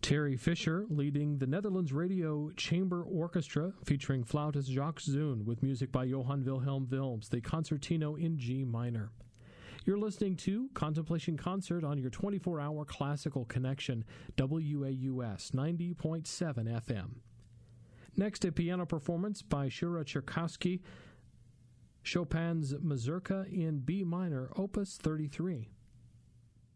Terry Fisher leading the Netherlands Radio Chamber Orchestra featuring flautist Jacques Zoon with music by Johann Wilhelm Wilms, the Concertino in G minor. You're listening to Contemplation Concert on your 24-hour classical connection, WAUS 90.7 FM. Next, a piano performance by Shura Cherkasky, Chopin's Mazurka in B minor, Opus 33.